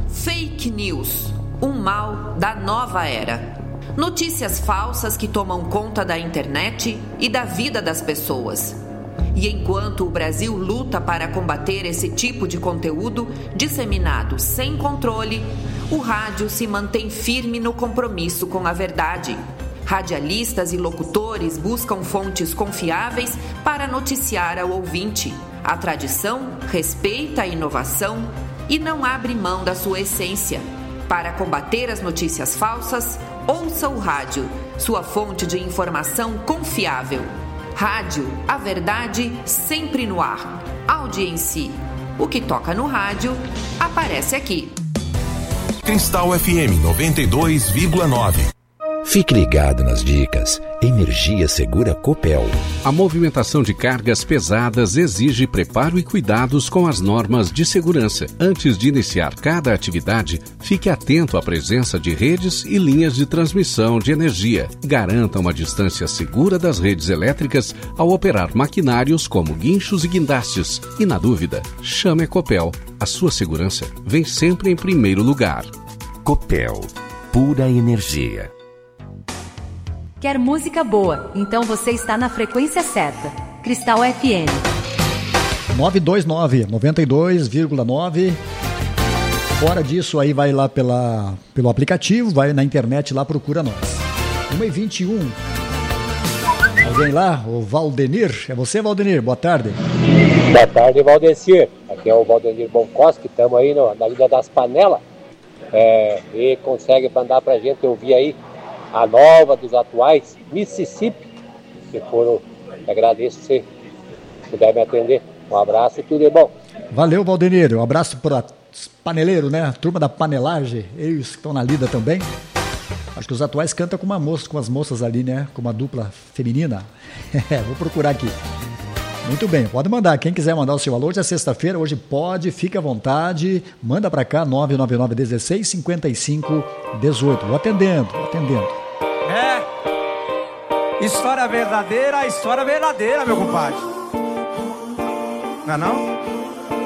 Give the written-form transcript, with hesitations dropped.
Fake news, um mal da nova era. Notícias falsas que tomam conta da internet e da vida das pessoas. E enquanto o Brasil luta para combater esse tipo de conteúdo disseminado sem controle, o rádio se mantém firme no compromisso com a verdade. Radialistas e locutores buscam fontes confiáveis para noticiar ao ouvinte. A tradição respeita a inovação e não abre mão da sua essência. Para combater as notícias falsas, ouça o rádio, sua fonte de informação confiável. Rádio, a verdade sempre no ar. Audiência. O que toca no rádio, aparece aqui. Cristal FM 92,9. Fique ligado nas dicas. Energia Segura Copel. A movimentação de cargas pesadas exige preparo e cuidados com as normas de segurança. Antes de iniciar cada atividade, fique atento à presença de redes e linhas de transmissão de energia. Garanta uma distância segura das redes elétricas ao operar maquinários como guinchos e guindastes. E na dúvida, chame a Copel. A sua segurança vem sempre em primeiro lugar. Copel. Pura energia. Quer música boa? Então você está na frequência certa. Cristal FM 929, 92,9. Fora disso, aí vai lá pelo aplicativo, vai na internet lá, procura nós. 1h21. Alguém lá? O Valdenir? É você, Valdenir? Boa tarde. Boa tarde, Valdecir. Aqui é o Valdenir Boncoski, estamos aí na Ilha das Panelas. E consegue mandar pra gente ouvir aí a nova dos atuais, Mississippi. Se for, agradeço se puder me atender. Um abraço e tudo de bom. Valeu, Valdenir. Um abraço para os paneleiros, né? A turma da panelagem, eles que estão na lida também. Acho que os atuais cantam com as moças ali, né? Com uma dupla feminina. Vou procurar aqui. Muito bem, pode mandar. Quem quiser mandar o seu alô, hoje é sexta-feira, hoje pode, fica à vontade. Manda pra cá, 999 16 55 18. Vou atendendo. História verdadeira, meu compadre. Não é não?